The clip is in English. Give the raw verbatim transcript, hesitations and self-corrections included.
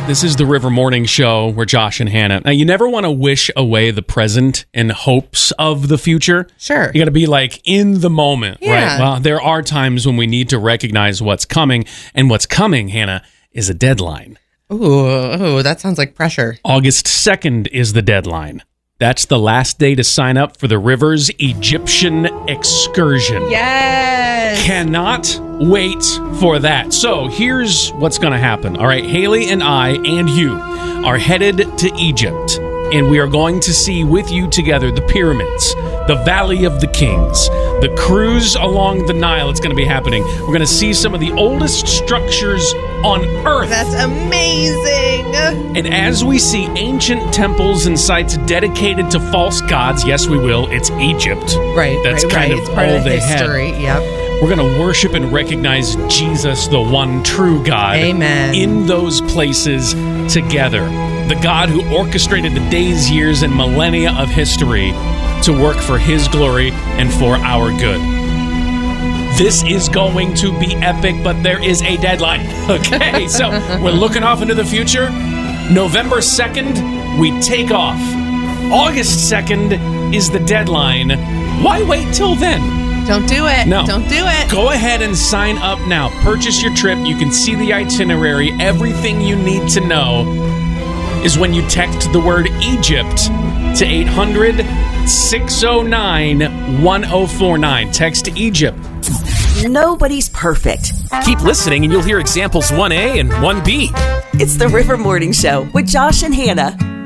This is the River Morning Show. We're Josh and Hannah. Now, you never want to wish away the present in hopes of the future. Sure. You got to be like in the moment, Yeah. right? Well, there are times when we need to recognize what's coming. And what's coming, Hannah, is a deadline. Ooh, ooh, that sounds like pressure. August second is the deadline. That's the last day to sign up for the River's Egyptian excursion. Yes. Cannot wait for that. So here's what's going to happen. All right, Haley and I and you are headed to Egypt, and we are going to see with you together the pyramids, the Valley of the Kings, the cruise along the Nile. It's going to be happening. We're going to see some of the oldest structures on Earth. That's amazing. And as we see ancient temples and sites dedicated to false gods, yes, we will. It's Egypt. Right. That's right, kind right. of it's part all of the they history. had. Yep. We're going to worship and recognize Jesus, the one true God. Amen. In those places together. The God who orchestrated the days, years, and millennia of history to work for his glory and for our good. This is going to be epic, but there is a deadline. Okay, so we're looking off into the future. November second, we take off. August second is the deadline. Why wait till then? Don't do it. No. Don't do it. Go ahead and sign up now. Purchase your trip. You can see the itinerary. Everything you need to know is when you text the word Egypt to eight hundred, six oh nine, one oh four nine. Text Egypt. Nobody's perfect. Keep listening and you'll hear examples one A and one B. It's the River Morning Show with Josh and Hannah.